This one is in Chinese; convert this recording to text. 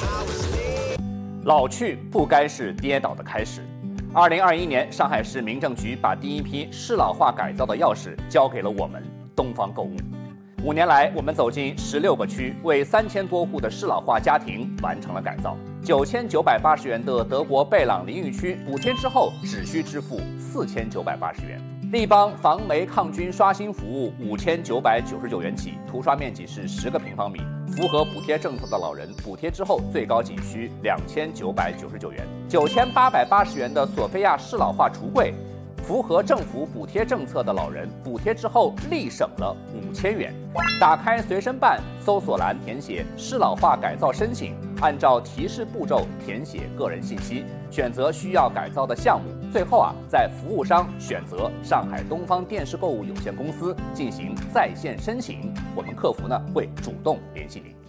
老去不该是跌倒的开始。2021年，上海市民政局把第一批适老化改造的钥匙交给了我们东方购物。5年来，我们走进16个区，为3000多户的适老化家庭完成了改造。9980元的德国贝朗淋浴区补贴之后，只需支付4980元。立邦防霉抗菌刷新服务5999元起，涂刷面积是10个平方米。符合补贴政策的老人，补贴之后最高仅需2999元。9880元的索菲亚适老化橱柜，符合政府补贴政策的老人，补贴之后立省了5000元。打开随身办，搜索栏填写适老化改造申请，按照提示步骤填写个人信息，选择需要改造的项目。最后在服务商选择上海东方电视购物有限公司进行在线申请，我们客服会主动联系您。